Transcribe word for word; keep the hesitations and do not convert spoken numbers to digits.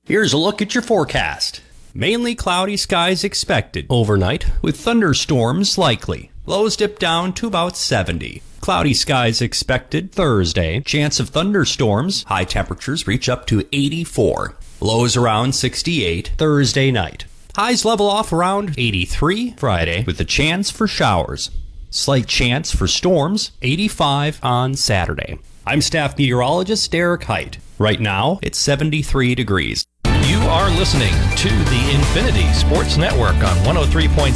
Here's a look at your forecast. Mainly cloudy skies expected overnight, with thunderstorms likely. Lows dip down to about seventy. Cloudy skies expected Thursday. Chance of thunderstorms. High temperatures reach up to eighty-four. Lows around sixty-eight Thursday night. Highs level off around eighty-three Friday, with a chance for showers. Slight chance for storms, eighty-five on Saturday. I'm staff meteorologist Derek Height. Right now, it's seventy-three degrees. You are listening to the Infinity Sports Network on one oh three point